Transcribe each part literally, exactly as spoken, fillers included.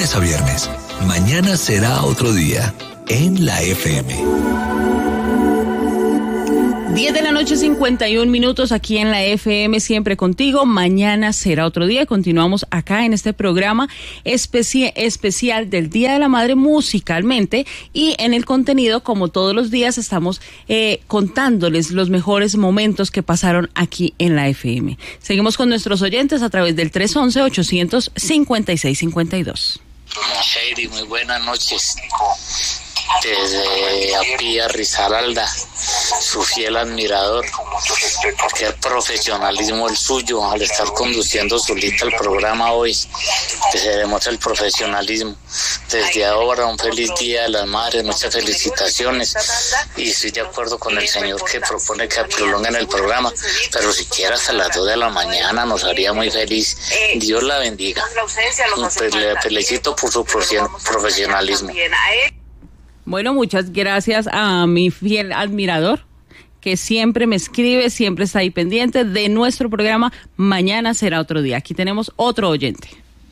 lunes a viernes. Mañana será otro día en la F M. diez de la noche, cincuenta y un minutos aquí en la F M, siempre contigo. Mañana será otro día. Continuamos acá en este programa especi- especial del Día de la Madre musicalmente, y en el contenido, como todos los días, estamos eh, contándoles los mejores momentos que pasaron aquí en la F M. Seguimos con nuestros oyentes a través del tres once, ochocientos cincuenta y seis cincuenta y dos. Heidi, muy buenas noches. Desde Apía Risaralda, su fiel admirador. Qué profesionalismo el suyo al estar conduciendo solita el programa hoy, que se demuestra el profesionalismo. Desde ahora, un feliz Día de las Madres, muchas felicitaciones, y estoy de acuerdo con el señor que propone que prolonguen el programa, pero siquiera hasta las dos de la mañana nos haría muy feliz. Dios la bendiga. Pues le felicito por su profesionalismo. Bueno, muchas gracias a mi fiel admirador, que siempre me escribe, siempre está ahí pendiente de nuestro programa. Mañana será otro día. Aquí tenemos otro oyente.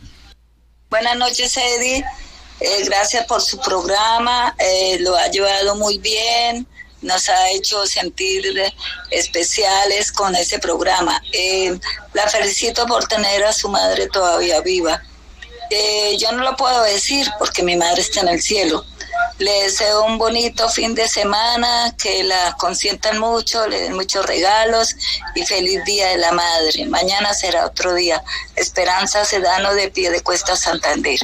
Buenas noches, Eddie. Eh, gracias por su programa. Eh, lo ha llevado muy bien. Nos ha hecho sentir especiales con ese programa. Eh, la felicito por tener a su madre todavía viva. Eh, yo no lo puedo decir porque mi madre está en el cielo. Le deseo un bonito fin de semana, que la consientan mucho, le den muchos regalos y feliz Día de la Madre. Mañana será otro día. Esperanza Sedano, de Piedecuesta, Santander.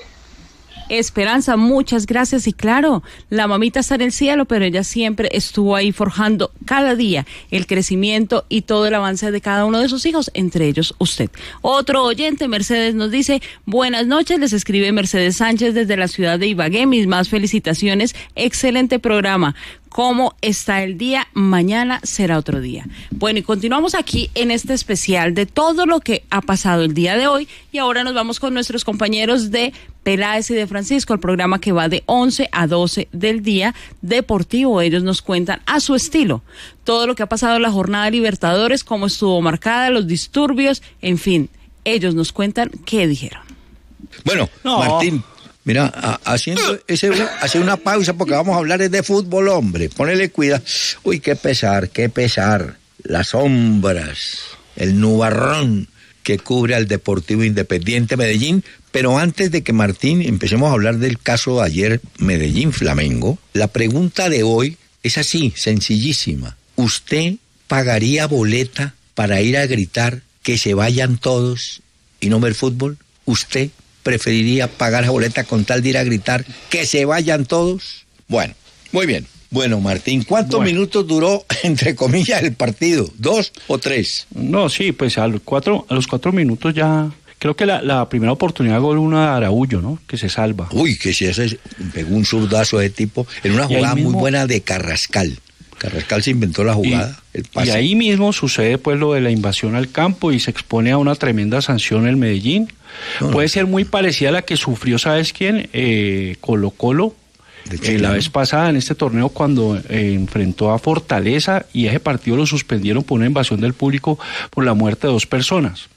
Esperanza, muchas gracias. Y claro, la mamita está en el cielo, pero ella siempre estuvo ahí forjando cada día el crecimiento y todo el avance de cada uno de sus hijos, entre ellos usted. Otro oyente, Mercedes, nos dice: buenas noches, les escribe Mercedes Sánchez desde la ciudad de Ibagué. Mis más felicitaciones, excelente programa. ¿Cómo está el día? Mañana será otro día. Bueno, y continuamos aquí en este especial de todo lo que ha pasado el día de hoy, y ahora nos vamos con nuestros compañeros de Peláez y de Francisco, el programa que va de once a doce del día, deportivo. Ellos nos cuentan a su estilo todo lo que ha pasado en la jornada de Libertadores, cómo estuvo marcada, los disturbios, en fin, ellos nos cuentan qué dijeron. Bueno, no. Martín, mira, a, haciendo ese, hace una pausa porque vamos a hablar de fútbol, hombre. Ponele cuidado. Uy, qué pesar, qué pesar. Las sombras, el nubarrón que cubre al Deportivo Independiente Medellín. Pero antes de que, Martín, empecemos a hablar del caso de ayer, Medellín-Flamengo, la pregunta de hoy es así, sencillísima. ¿Usted pagaría boleta para ir a gritar que se vayan todos y no ver fútbol? ¿Usted preferiría pagar la boleta con tal de ir a gritar que se vayan todos? Bueno, muy bien. Bueno, Martín, ¿cuántos bueno. minutos duró, entre comillas, el partido? ¿Dos o tres? No, sí, pues a los cuatro, a los cuatro minutos ya... Creo que la, la primera oportunidad gol una de Araújo, ¿no? Que se salva. Uy, que si ese pegó un zurdazo de tipo, en una jugada mismo, muy buena de Carrascal. Carrascal se inventó la jugada, y, el pase. Y ahí mismo sucede pues lo de la invasión al campo y se expone a una tremenda sanción el Medellín. No, Puede no. ser muy parecida a la que sufrió, ¿sabes quién? Eh, Colo Colo. Eh, la vez pasada en este torneo cuando eh, enfrentó a Fortaleza, y ese partido lo suspendieron por una invasión del público por la muerte de dos personas.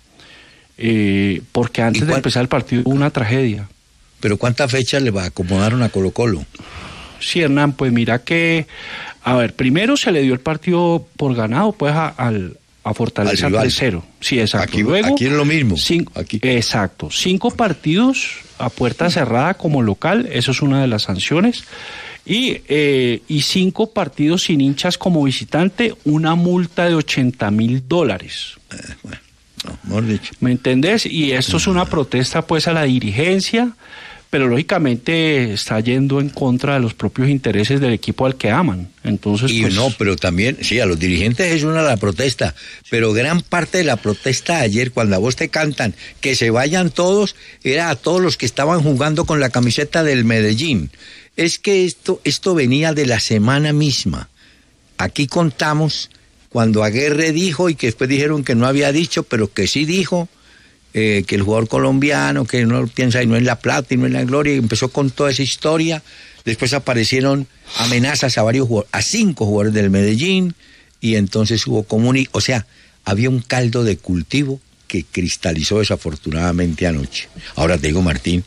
Eh, porque antes de empezar el partido hubo una tragedia. ¿Pero cuántas fechas le acomodaron a Colo Colo? Sí, Hernán, pues mira que, a ver, primero se le dio el partido por ganado, pues a, al, a Fortaleza tres cero. Sí, exacto. Aquí, Luego, aquí es lo mismo. Cinco, aquí. Exacto. Cinco partidos a puerta cerrada como local, eso es una de las sanciones. Y, eh, y cinco partidos sin hinchas como visitante, una multa de ochenta mil dólares. Eh, bueno. No, ¿Me entendés? Y esto es una protesta pues a la dirigencia, pero lógicamente está yendo en contra de los propios intereses del equipo al que aman. Entonces, y pues... no, pero también, sí, a los dirigentes es una la protesta, pero gran parte de la protesta de ayer, cuando a vos te cantan que se vayan todos, era a todos los que estaban jugando con la camiseta del Medellín. Es que esto, esto venía de la semana misma. Aquí contamos cuando Aguirre dijo, y que después dijeron que no había dicho, pero que sí dijo, eh, que el jugador colombiano, que no piensa y no es la plata y no es la gloria, y empezó con toda esa historia. Después aparecieron amenazas a varios jugadores, a cinco jugadores del Medellín, y entonces hubo comuni... O sea, había un caldo de cultivo que cristalizó desafortunadamente anoche. Ahora te digo, Martín,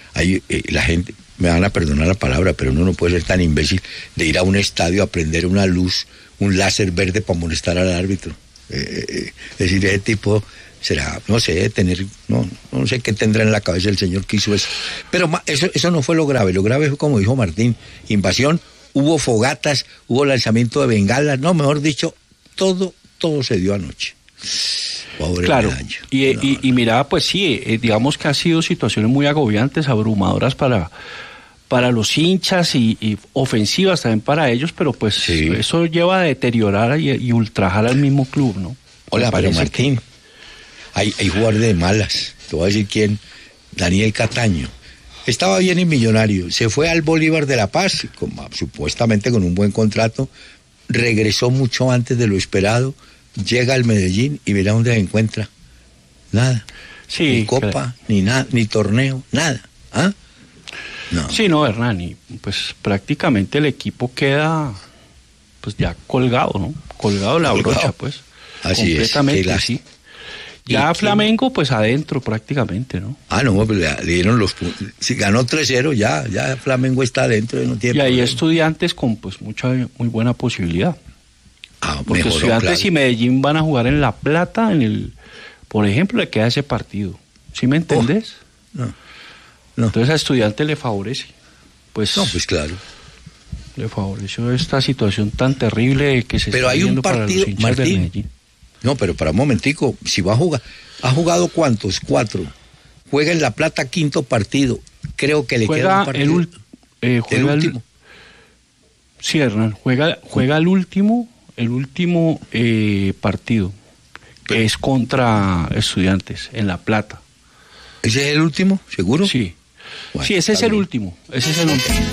hay, eh, la gente, me van a perdonar la palabra, pero uno no puede ser tan imbécil de ir a un estadio a prender una luz, un láser verde para molestar al árbitro. Eh, eh, es decir, ese tipo será, no sé, tener, no, no sé qué tendrá en la cabeza el señor que hizo eso. Pero eso, eso no fue lo grave, lo grave fue como dijo Martín, invasión, hubo fogatas, hubo lanzamiento de bengalas, no, mejor dicho, todo, todo se dio anoche. Pobre claro, Medallo. y, no, y, no. y mira, pues sí, eh, digamos que ha sido situaciones muy agobiantes, abrumadoras para, para los hinchas y, y ofensivas también para ellos, pero pues sí. Eso lleva a deteriorar y, y ultrajar al mismo club, ¿no? Hola, pero Martín, que... hay, hay jugadores de malas, te voy a decir quién, Daniel Cataño. Estaba bien en Millonario, se fue al Bolívar de La Paz, como, supuestamente con un buen contrato, regresó mucho antes de lo esperado, llega al Medellín y mira dónde se encuentra. Nada. Sí, ni copa, claro. ni nada, ni torneo, nada. ¿Ah? No. Sí, no, Hernán, y pues prácticamente el equipo queda pues ya colgado, ¿no? Colgado la colgado. brocha, pues. Así completamente, es. La... sí. Ya Flamengo, pues adentro prácticamente, ¿no? Ah, no, pues le, le dieron los puntos. Si ganó tres cero, ya, ya Flamengo está adentro. No tiene y hay problema. Estudiantes con pues mucha, muy buena posibilidad. Ah, porque mejoró, Estudiantes claro. y Medellín van a jugar en La Plata, en el, por ejemplo, le queda ese partido. ¿Sí me entendés? Oh, no, no. Entonces a Estudiantes le favorece. Pues, no, pues claro. Le favoreció esta situación tan terrible que se pero está hay un partido, para los hinchas Martín, del Medellín. No, pero para un momentico, si va a jugar, ¿ha jugado cuántos? Cuatro. Juega en La Plata quinto partido. Creo que le juega queda un partido. El, ul, eh, juega el último. El, sí, Hernán, juega, juega el último, el último eh, partido, que pero, es contra Estudiantes, en La Plata. ¿Ese es el último? ¿Seguro? Sí. Bueno, sí, ese es bien. el último. Ese es el último.